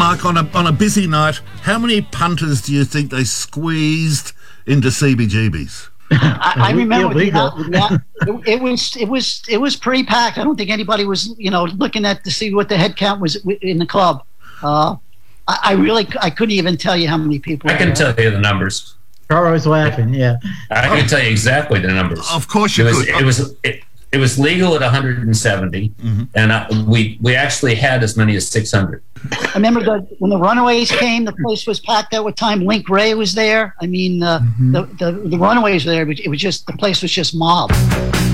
Mark, on a busy night, how many punters do you think they squeezed into CBGB's? I remember it was pretty packed. I don't think anybody was looking to see what the head count was in the club. I couldn't even tell you how many people. I can tell you the numbers. Carl laughing. Yeah, I can tell you exactly the numbers. Of course you could. It was legal at 170, and we actually had as many as 600. I remember when the Runaways came, the place was packed out with time. Link Ray was there. I mean, the Runaways were there. It was just, the place was just mobbed.